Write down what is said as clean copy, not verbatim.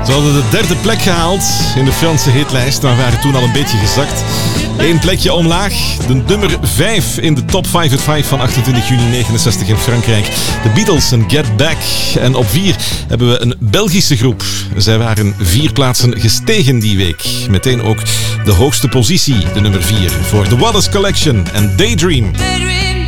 Ze hadden de derde plek gehaald in de Franse hitlijst, maar waren toen al een beetje gezakt. 1 plekje omlaag. De nummer 5 in de top 5 at 5 van 28 juni 69 in Frankrijk. De Beatles en Get Back. En op 4 hebben we een Belgische groep. Zij waren 4 plaatsen gestegen die week. Meteen ook de hoogste positie, de nummer 4, voor The Wallace Collection en Daydream.